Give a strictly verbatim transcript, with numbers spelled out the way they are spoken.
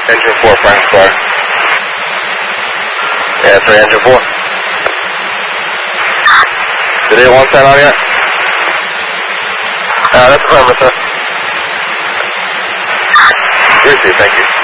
Engine four, Frank, sorry. Yeah, three, engine four. Did it one sign on yet? Uh, that's affirmative, sir. Three, thank you.